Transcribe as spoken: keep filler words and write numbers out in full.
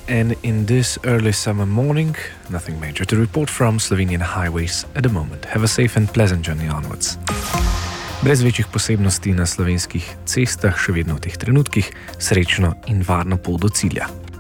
And in this early summer morning, nothing major to report from Slovenian highways at the moment. Have a safe and pleasant journey onwards. Brez večjih posebnosti na slovenskih cestah, še vedno v teh trenutkih, srečno in varno pot do cilja.